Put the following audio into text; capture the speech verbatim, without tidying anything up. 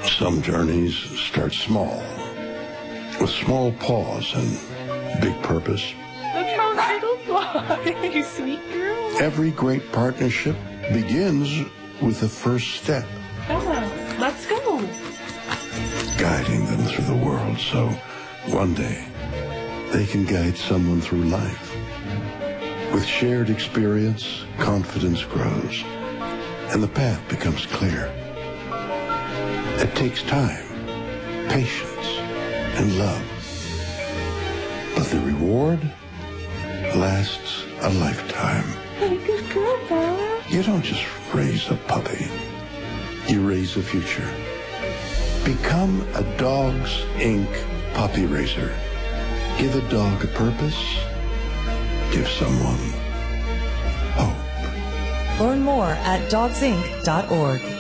Some journeys start small, with small paws and big purpose. Look how little fly, you sweet girl. Every great partnership begins with the first step. Oh, let's go. Guiding them through the world so one day they can guide someone through life. With shared experience, confidence grows, and the path becomes clear. It takes time, patience, and love. But the reward lasts a lifetime. Good girl, Bob. You don't just raise a puppy. You raise a future. Become a Dogs Incorporated puppy raiser. Give a dog a purpose. Give someone hope. Learn more at dogs inc dot org.